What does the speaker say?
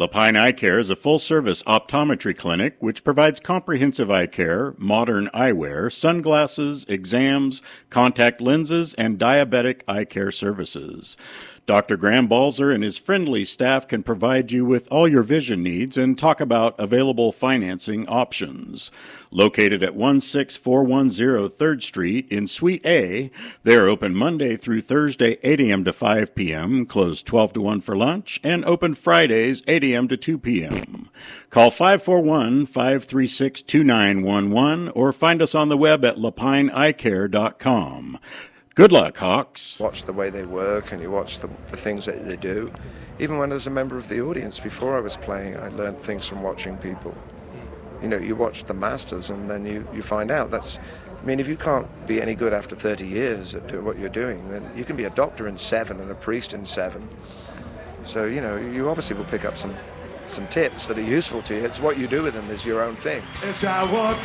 Lapine Eye Care is a full-service optometry clinic which provides comprehensive eye care, modern eyewear, sunglasses, exams, contact lenses, and diabetic eye care services. Dr. Graham Balzer and his friendly staff can provide you with all your vision needs and talk about available financing options. Located at 16410 3rd Street in Suite A, they're open Monday through Thursday 8 a.m. to 5 p.m., closed 12 to 1 for lunch, and open Fridays 8 a.m. to 2 p.m. Call 541-536-2911 or find us on the web at lapineeyecare.com. Good luck, Hawks. Watch the way they work and you watch the things that they do. Even when I was a member of the audience, before I was playing, I learned things from watching people. You know, you watch the masters and then you find out I mean, if you can't be any good after 30 years at what you're doing, then you can be a doctor in 7 and a priest in 7. So, you know, you obviously will pick up some tips that are useful to you. It's what you do with them is your own thing.